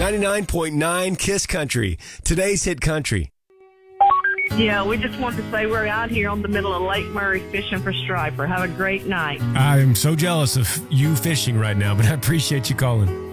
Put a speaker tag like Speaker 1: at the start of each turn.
Speaker 1: 99.9 Kiss Country, today's hit country.
Speaker 2: Yeah, we just want to say we're out here on the middle of Lake Murray fishing for striper. Have a great night.
Speaker 1: I'm so jealous of you fishing right now, but I appreciate you calling.